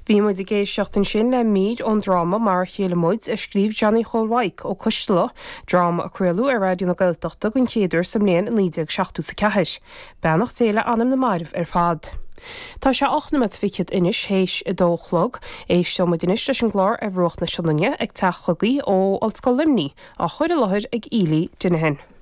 Bhí muid i géisteachtain sin le míad ón drama mar chéile muid a scríb Johnny Cholwaig ó Custala, drama a chréalú ar Radio na Gaeltachta gon chéidir sa mléan in 1974. Beannacht céile anam na mairh ar fad. Tá sé 8 ficiad inis héis i dóchlog, éis mo dinis leis an glár a bhruach na Seananne ag teachlogaí ó Ollscoil Limní a chuir a láthir ag ílí duine hen.